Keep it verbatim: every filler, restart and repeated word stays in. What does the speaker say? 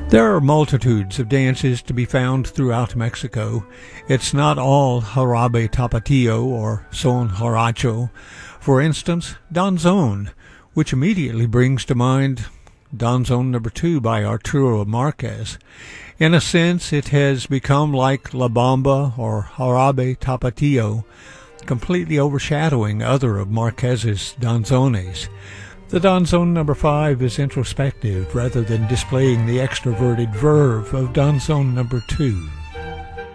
There are multitudes of dances to be found throughout Mexico. It's not all jarabe tapatio or son jarocho. For instance, danzón, which immediately brings to mind Danzón Number Two by Arturo Marquez. In a sense, it has become like La Bamba or Jarabe Tapatio, completely overshadowing other of Marquez's danzones. The Danzón Number Five is introspective rather than displaying the extroverted verve of Danzón Number Two.